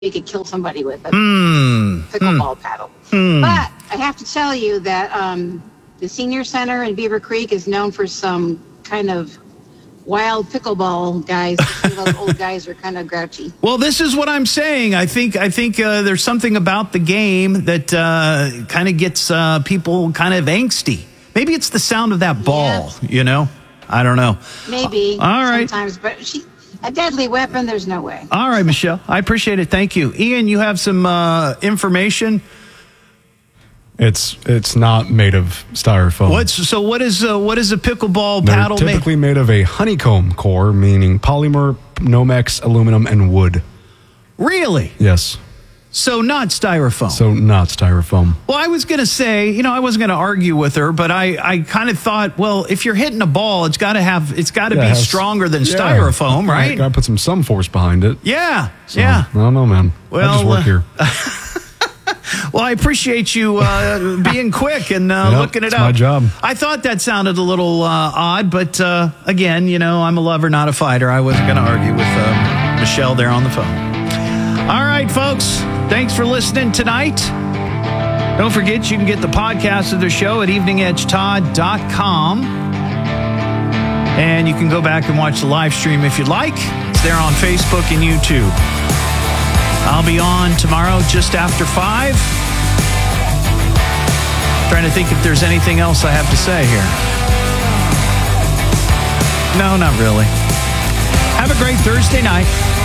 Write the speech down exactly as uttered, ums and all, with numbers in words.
you could kill somebody with a mm. pickleball mm. paddle. Mm. But I have to tell you that um, the senior center in Beaver Creek is known for some kind of wild pickleball guys. Those old guys are kind of grouchy. Well, this is what I'm saying. I think I think uh, there's something about the game that uh, kind of gets uh, people kind of angsty. Maybe it's the sound of that ball, yeah. you know? I don't know. Maybe. Uh, all right. Sometimes, but she, a deadly weapon, there's no way. All right, Michelle. I appreciate it. Thank you. Ian, you have some uh, information? It's it's not made of styrofoam. What's so? What is uh, what is a pickleball They're paddle? typically made? made of a honeycomb core, meaning polymer, Nomex, aluminum, and wood. Really? Yes. So not styrofoam. So not styrofoam. Well, I was going to say, you know, I wasn't going to argue with her, but I, I kind of thought, well, if you're hitting a ball, it's got to have, it's got to yeah, be has, stronger than yeah, styrofoam, right? Got to put some some force behind it. Yeah, so, yeah. I don't know, man. Well, I just work uh, here. Well, I appreciate you uh, being quick and uh, yep, looking it it's up. my job. I thought that sounded a little uh, odd, but uh, again, you know, I'm a lover, not a fighter. I wasn't going to argue with uh, Michelle there on the phone. All right, folks. Thanks for listening tonight. Don't forget, you can get the podcast of the show at evening edge todd dot com. And you can go back and watch the live stream if you'd like. It's there on Facebook and YouTube. I'll be on tomorrow just after five. Trying to think if there's anything else I have to say here. No, not really. Have a great Thursday night.